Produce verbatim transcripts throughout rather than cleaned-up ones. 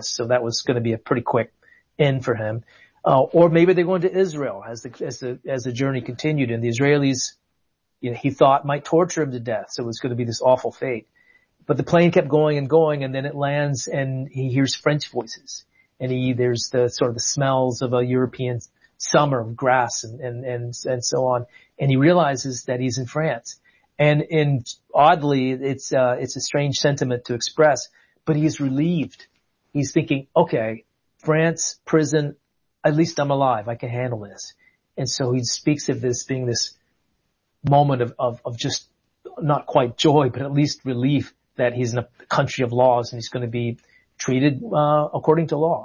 Paris. So that was going to be a pretty quick end for him. Uh, or maybe they're going to Israel as the, as the, as the journey continued, and the Israelis, you know, he thought might torture him to death. So it was going to be this awful fate. But the plane kept going and going, and then it lands and he hears French voices. And he, there's the sort of the smells of a European summer of grass and, and, and, and so on. And he realizes that he's in France. And, and oddly, it's, uh, it's a strange sentiment to express, but he's relieved. He's thinking, okay, France, prison, at least I'm alive. I can handle this. And so he speaks of this being this moment of, of, of just not quite joy, but at least relief that he's in a country of laws and he's going to be treated, uh, according to law.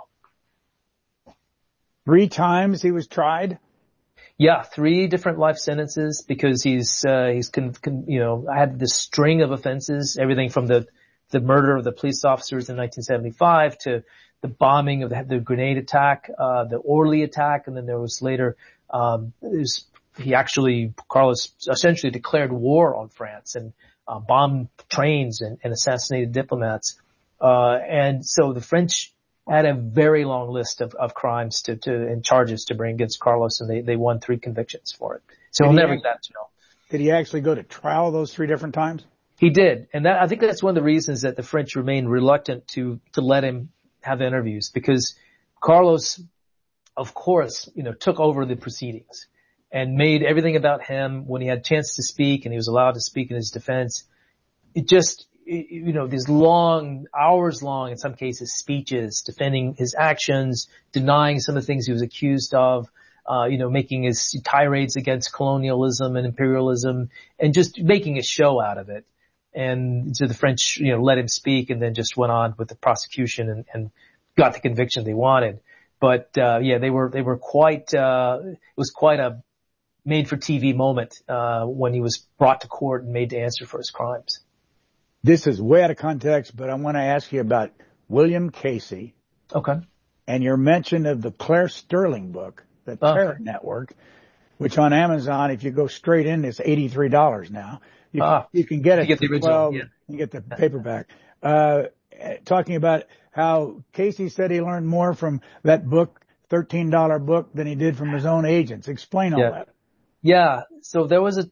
Three times he was tried? Yeah, three different life sentences because he's, uh, he's, con, con, you know, had this string of offenses, everything from the, the murder of the police officers in nineteen seventy-five to the bombing of the, the grenade attack, uh, the Orly attack, and then there was later, um, there's, he actually, Carlos essentially declared war on France and, uh, bombed trains and, and assassinated diplomats. Uh, and so the French had a very long list of, of crimes to, to, and charges to bring against Carlos, and they, they won three convictions for it. So did he'll he never act, get out of jail. Did he actually go to trial those three different times? He did. And that, I think that's one of the reasons that the French remained reluctant to, to let him have interviews, because Carlos, of course, you know, took over the proceedings and made everything about him when he had a chance to speak and he was allowed to speak in his defense. It just, you know, these long, hours long, in some cases, speeches defending his actions, denying some of the things he was accused of, uh, you know, making his tirades against colonialism and imperialism and just making a show out of it. And so the French, you know, let him speak and then just went on with the prosecution and, and got the conviction they wanted. But, uh, yeah, they were, they were quite, uh, it was quite a made for T V moment, uh, when he was brought to court and made to answer for his crimes. This is way out of context, but I want to ask you about William Casey. Okay. And your mention of the Claire Sterling book, The Uh, Terror Network, which on Amazon, if you go straight in, it's eighty-three dollars now. You, Ah, you can get it you get the for original, twelve, yeah. you get the paperback. Uh, talking about how Casey said he learned more from that book, thirteen dollar book, than he did from his own agents. Explain all yeah. that. Yeah. So there was a,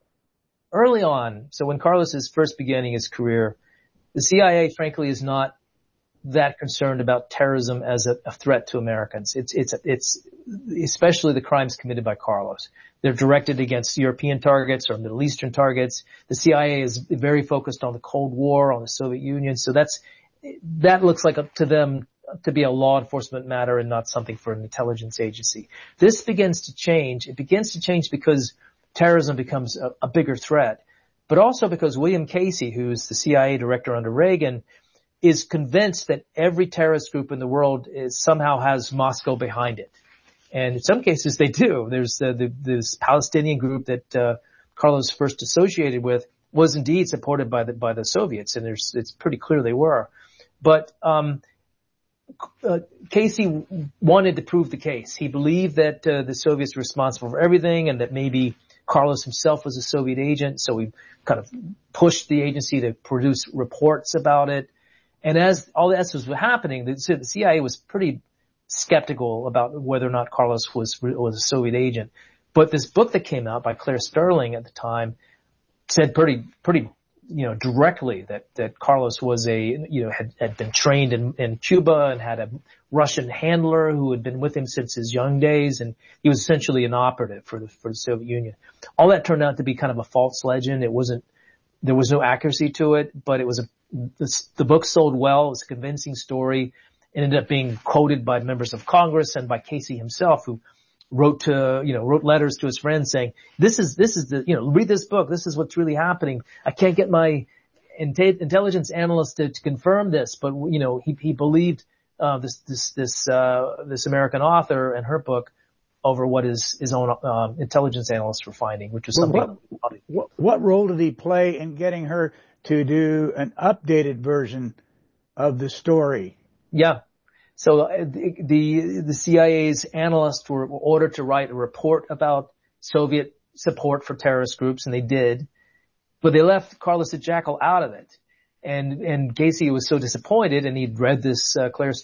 early on, so when Carlos is first beginning his career, the C I A, frankly, is not that concerned about terrorism as a, a threat to Americans. It's, it's, it's, especially the crimes committed by Carlos. They're directed against European targets or Middle Eastern targets. The C I A is very focused on the Cold War, on the Soviet Union. So that's, that looks like a, to them to be a law enforcement matter and not something for an intelligence agency. This begins to change. It begins to change because terrorism becomes a, a bigger threat, but also because William Casey, who's the C I A director under Reagan, is convinced that every terrorist group in the world is somehow has Moscow behind it. And in some cases they do. There's uh, the, this Palestinian group that uh, Carlos first associated with was indeed supported by the by the Soviets, and there's it's pretty clear they were. But um uh, Casey wanted to prove the case. He believed that uh, the Soviets were responsible for everything, and that maybe Carlos himself was a Soviet agent. So he kind of pushed the agency to produce reports about it. And as all this was happening, the, the C I A was pretty skeptical about whether or not Carlos was was a Soviet agent. But this book that came out by Claire Sterling at the time said pretty pretty you know directly that that Carlos was a you know had had been trained in in Cuba and had a Russian handler who had been with him since his young days, and he was essentially an operative for the for the Soviet Union. All that turned out to be kind of a false legend. It wasn't there was no accuracy to it, but it was a the, the book sold well. It was a convincing story. It ended up being quoted by members of Congress and by Casey himself, who wrote to, you know, wrote letters to his friends saying, this is, this is the, you know, read this book. This is what's really happening. I can't get my inte- intelligence analyst to, to confirm this, but, you know, he, he believed, uh, this, this, this, uh, this American author and her book over what his, his own, um, intelligence analysts were finding, which was something. What, what, what role did he play in getting her to do an updated version of the story? Yeah. So uh, the, the the C I A's analysts were ordered to write a report about Soviet support for terrorist groups, and they did, but they left Carlos the Jackal out of it. And and Casey was so disappointed, and he'd read this uh, Claire